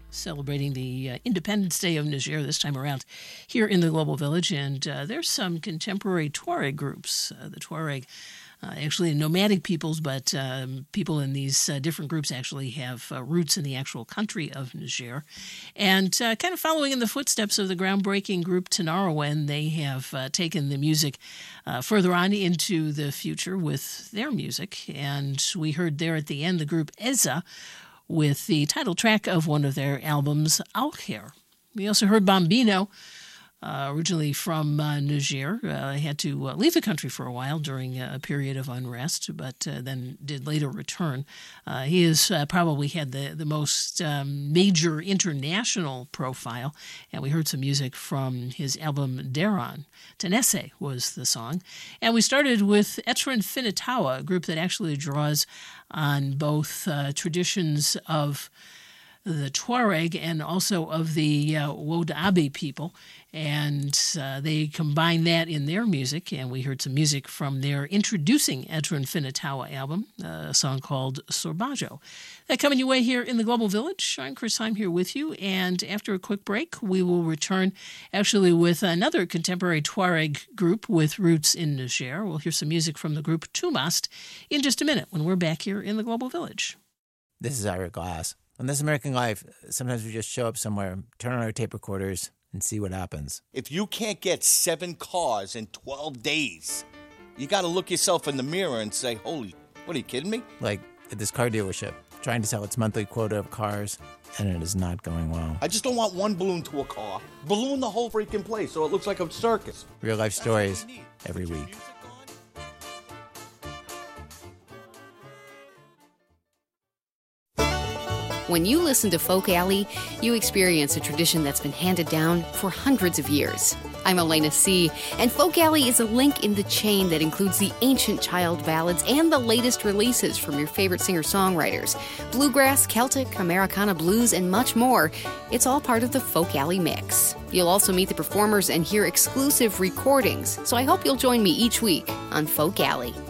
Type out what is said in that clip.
celebrating the Independence Day of Niger this time around here in the Global Village. And there's some contemporary Tuareg groups. The Tuareg, actually nomadic peoples, but people in these different groups actually have roots in the actual country of Niger. And kind of following in the footsteps of the groundbreaking group Tinariwen, they have taken the music further on into the future with their music. And we heard there at the end the group Eza with the title track of one of their albums, Alkhair. We also heard Bambino, originally from Niger. Had to leave the country for a while during a period of unrest, but then did later return. He has probably had the most major international profile, and we heard some music from his album Deran. Tenese was the song. And we started with Etran Finitawa, a group that actually draws on both traditions of the Tuareg and also of the Wodabi people, and they combine that in their music, and we heard some music from their Introducing Etran Finitawa album, a song called Sorbajo. That coming your way here in the Global Village. I'm Chris Heim here with you, and after a quick break, we will return actually with another contemporary Tuareg group with roots in Niger. We'll hear some music from the group Tumast in just a minute when we're back here in the Global Village. This is Ira Glass. On This American Life, sometimes we just show up somewhere, turn on our tape recorders, and see what happens. If you can't get 7 cars in 12 days, you got to look yourself in the mirror and say, holy, what are you kidding me? Like at this car dealership, trying to sell its monthly quota of cars, and it is not going well. I just don't want one balloon to a car. Balloon the whole freaking place so it looks like a circus. Real life stories every week. When you listen to Folk Alley, you experience a tradition that's been handed down for hundreds of years. I'm Elena C., and Folk Alley is a link in the chain that includes the ancient child ballads and the latest releases from your favorite singer-songwriters. Bluegrass, Celtic, Americana blues, and much more. It's all part of the Folk Alley mix. You'll also meet the performers and hear exclusive recordings, so I hope you'll join me each week on Folk Alley.